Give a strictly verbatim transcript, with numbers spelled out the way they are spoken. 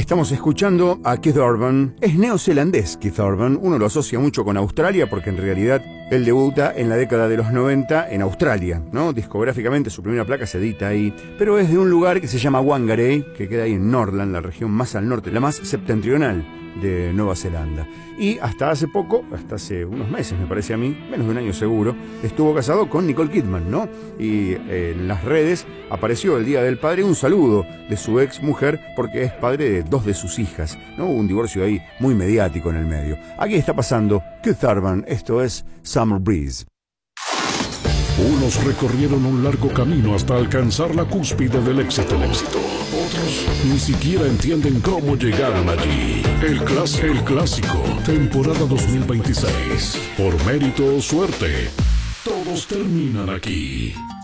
Estamos escuchando a Keith Urban. Es neozelandés Keith Urban. Uno lo asocia mucho con Australia porque en realidad él debuta en la década de los noventa en Australia, ¿no? Discográficamente su primera placa se edita ahí, pero es de un lugar que se llama Whangarei, que queda ahí en Nordland, la región más al norte, la más septentrional de Nueva Zelanda. Y hasta hace poco, hasta hace unos meses me parece a mí, menos de un año seguro, estuvo casado con Nicole Kidman, ¿no? Y eh, en las redes apareció el Día del Padre un saludo de su ex mujer porque es padre de dos de sus hijas, ¿no? Hubo un divorcio ahí muy mediático en el medio. Aquí está pasando Keith Urban, esto es Summer Breeze. Unos recorrieron un largo camino hasta alcanzar la cúspide del éxito. Otros ni siquiera entienden cómo llegaron allí. El, clas- el clásico, temporada dos mil veintiséis. Por mérito o suerte, todos terminan aquí.